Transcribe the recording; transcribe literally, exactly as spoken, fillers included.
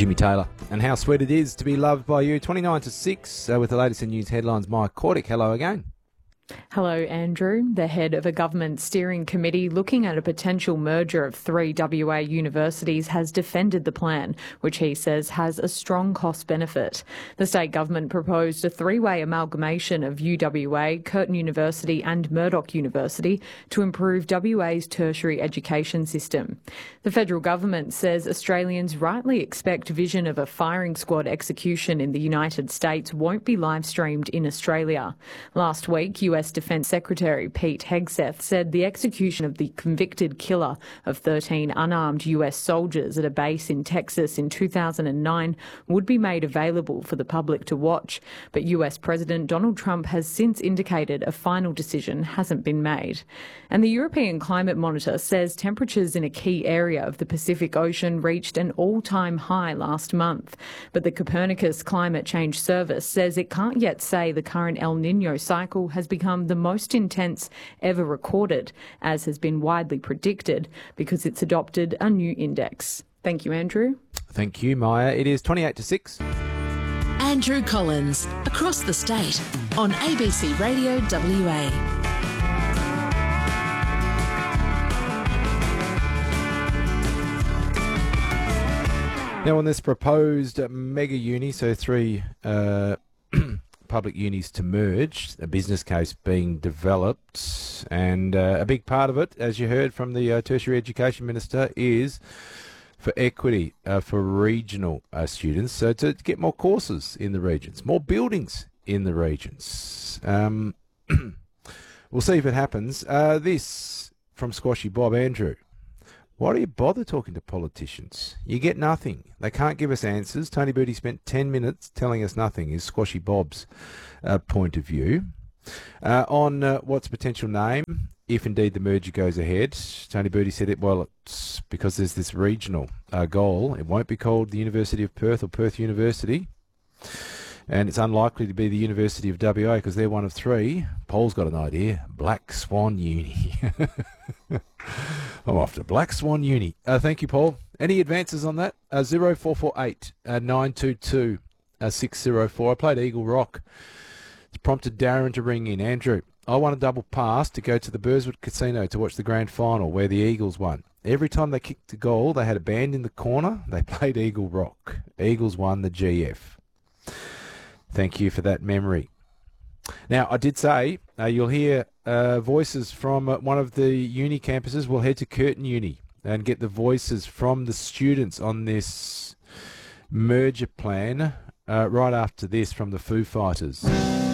Jimmy Taylor. And how sweet it is to be loved by you. twenty-nine to six uh, with the latest in news headlines. Mike Cordick, hello again. Hello, Andrew. The head of a government steering committee looking at a potential merger of three W A universities has defended the plan, which he says has a strong cost benefit. The state government proposed a three-way amalgamation of U W A, Curtin University and Murdoch University to improve W A's tertiary education system. The federal government says Australians rightly expect vision of a firing squad execution in the United States won't be live-streamed in Australia. Last week, U S Defence Secretary Pete Hegseth said the execution of the convicted killer of thirteen unarmed U S soldiers at a base in Texas in two thousand nine would be made available for the public to watch. But U S President Donald Trump has since indicated a final decision hasn't been made. And the European Climate Monitor says temperatures in a key area of the Pacific Ocean reached an all-time high last month. But the Copernicus Climate Change Service says it can't yet say the current El Niño cycle has become the most intense ever recorded, as has been widely predicted, because it's adopted a new index. Thank you, Andrew. Thank you, Maya. It is twenty-eight to six. Andrew Collins, across the state, on A B C Radio W A. Now, on this proposed mega uni, so three uh, public unis to merge, a business case being developed, and uh, a big part of it, as you heard from the uh, Tertiary Education Minister, is for equity uh, for regional uh, students, so to get more courses in the regions, more buildings in the regions. Um, we'll see if it happens. Uh, this from Squashy Bob. Andrew, why do you bother talking to politicians? You get nothing. They can't give us answers. Tony Booty spent ten minutes telling us nothing, is Squashy Bob's uh, point of view. Uh, on uh, what's potential name, if indeed the merger goes ahead, Tony Booty said it, well, it's because there's this regional uh, goal. It won't be called the University of Perth or Perth University. And it's unlikely to be the University of W A because they're one of three. Paul's got an idea. Black Swan Uni. I'm off to Black Swan Uni. Uh, thank you, Paul. Any advances on that? Uh, zero four four eight nine two two six zero four. I played Eagle Rock. It's prompted Darren to ring in. Andrew, I won a double pass to go to the Burswood Casino to watch the grand final where the Eagles won. Every time they kicked a goal, they had a band in the corner. They played Eagle Rock. Eagles won the G F. Thank you for that memory. Now, I did say uh, you'll hear uh, voices from uh, one of the uni campuses. We'll head to Curtin Uni and get the voices from the students on this merger plan uh, right after this from the Foo Fighters.